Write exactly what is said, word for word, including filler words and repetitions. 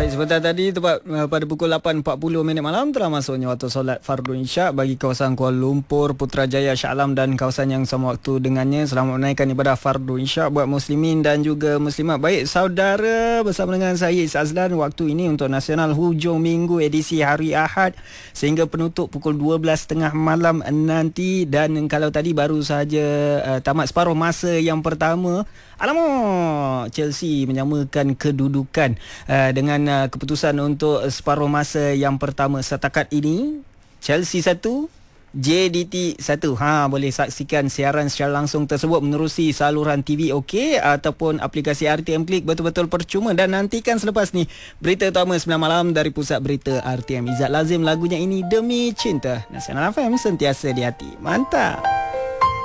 Baik, sebentar tadi tepat uh, pada pukul lapan empat puluh minit malam telah masuknya waktu solat fardu isyak bagi kawasan Kuala Lumpur, Putrajaya, Shah Alam dan kawasan yang sama waktu dengannya. Selamat menaikkan ibadah fardu isyak buat muslimin dan juga muslimat. Baik, saudara, bersama dengan saya Azlan, waktu ini untuk Nasional Hujung Minggu edisi hari Ahad sehingga penutup pukul dua belas tiga puluh malam nanti. Dan kalau tadi baru sahaja uh, tamat separuh masa yang pertama, alamak, Chelsea menyamakan kedudukan uh, dengan uh, keputusan untuk separuh masa yang pertama. Setakat ini Chelsea satu, J D T satu. Ha, boleh saksikan siaran secara langsung tersebut menerusi saluran T V OK ataupun aplikasi R T M Klik, betul-betul percuma. Dan nantikan selepas ni berita utama sembilan malam dari Pusat Berita R T M. Izzat Lazim lagunya ini Demi Cinta. Nasional F M, sentiasa di hati. Mantap.